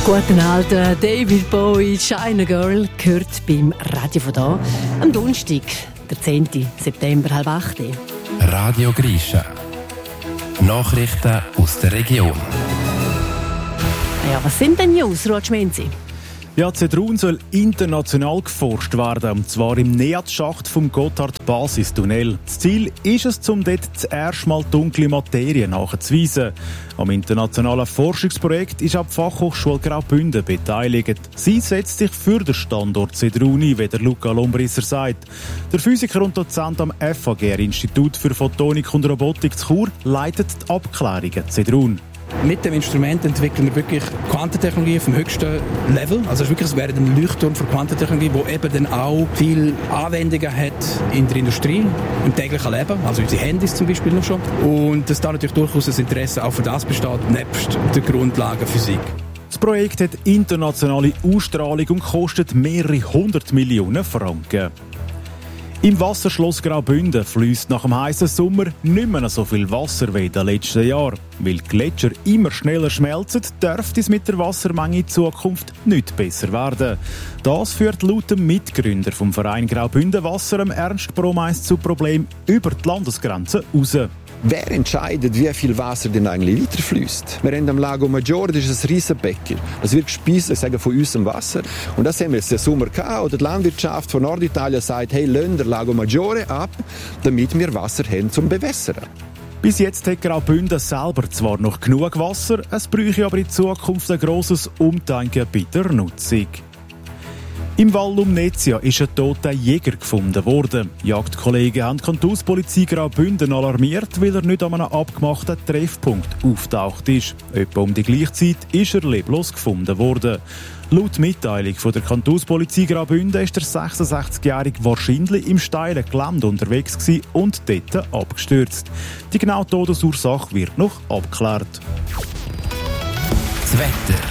Guten alten David Bowie, China Girl, gehört beim Radio von da am Donnerstag, der 10. September, 7:30. Radio Grisha. Nachrichten aus der Region. Ja, was sind denn News, Roger Menzi? Ja, Zedrun soll international geforscht werden, und zwar im NEAT-Schacht vom Gotthard-Basistunnel. Das Ziel ist es, um dort zuerst mal dunkle Materie nachzuweisen. Am internationalen Forschungsprojekt ist auch die Fachhochschule Graubünden beteiligt. Sie setzt sich für den Standort Zedrun ein, wie der Luca Lombrisser sagt. Der Physiker und Dozent am FAGR-Institut für Photonik und Robotik zu Chur leitet die Abklärungen Zedrun. Mit dem Instrument entwickeln wir wirklich Quantentechnologie vom höchsten Level. Also es wäre ein Leuchtturm für Quantentechnologie, der eben dann auch viele Anwendungen hat in der Industrie, im täglichen Leben, also unsere Handys zum Beispiel noch schon. Und dass da natürlich durchaus ein Interesse auch für das besteht, nebst der Grundlagenphysik. Das Projekt hat internationale Ausstrahlung und kostet mehrere 100 Millionen Franken. Im Wasserschloss Graubünden fließt nach dem heißen Sommer nicht mehr so viel Wasser wie in den letzten Jahren. Weil die Gletscher immer schneller schmelzen, dürfte es mit der Wassermenge in Zukunft nicht besser werden. Das führt laut dem Mitgründer vom Verein Graubünden Wasser, Ernst Bromeis, zu Problemen über die Landesgrenzen raus. Wer entscheidet, wie viel Wasser denn eigentlich weiterfließt? Wir haben am Lago Maggiore, das ist ein Riesenbecken. Das wird gespeist, von unserem Wasser. Und das haben wir jetzt den Sommer gehabt. Oder die Landwirtschaft von Norditalien sagt, hey, lassen den Lago Maggiore ab, damit wir Wasser haben zum Bewässern. Bis jetzt hat Graubünden selber zwar noch genug Wasser, es bräuchte aber in Zukunft ein grosses Umdenken bei der Nutzung. Im Val Lumnezia ist ein toter Jäger gefunden worden. Jagdkollegen haben die Kantonspolizei Graubünden alarmiert, weil er nicht an einem abgemachten Treffpunkt auftaucht ist. Etwa um die gleiche Zeit ist er leblos gefunden worden. Laut Mitteilung von der Kantonspolizei Graubünden ist der 66-Jährige wahrscheinlich im steilen Gelände unterwegs gewesen und dort abgestürzt. Die genaue Todesursache wird noch abgeklärt. Das Wetter.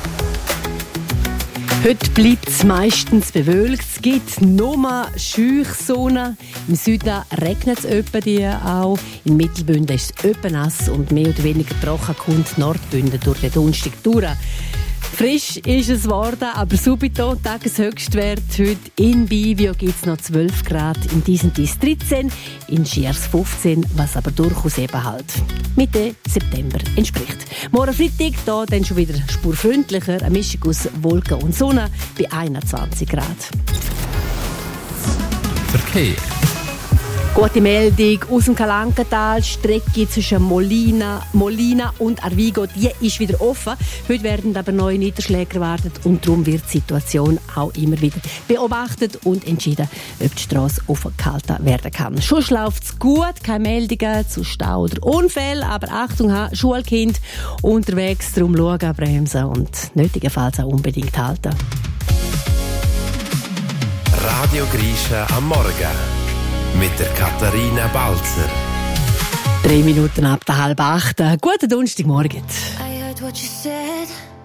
Heute bleibt es meistens bewölkt. Es gibt nur Scheuchsonne. Im Süden regnet es etwa auch. In Mittelbünden ist es etwa nass und mehr oder weniger trocken kommt Nordbünden durch den Donnerstag durch. Frisch ist es geworden, aber subito Tageshöchstwert heute in Bivio gibt es noch 12 Grad, in Disentis 13, in Schiers 15, was aber durchaus eben halt Mitte September entspricht. Morgen Freitag da dann schon wieder spurfreundlicher, eine Mischung aus Wolken und Sonne bei 21 Grad. Verkehr. Gute Meldung aus dem Kalankental. Die Strecke zwischen Molina und Arvigo, die ist wieder offen. Heute werden aber neue Niederschläge erwartet und darum wird die Situation auch immer wieder beobachtet und entschieden, ob die Strasse offen gehalten werden kann. Schon läuft es gut, keine Meldungen zu Stau oder Unfällen, aber Achtung, Schulkind unterwegs, darum schauen, bremsen und nötigenfalls auch unbedingt halten. Radio Grisha am Morgen. Mit der Katharina Balzer. 3 Minuten ab der 7:30. Guten Donnerstagmorgen. I heard what you said.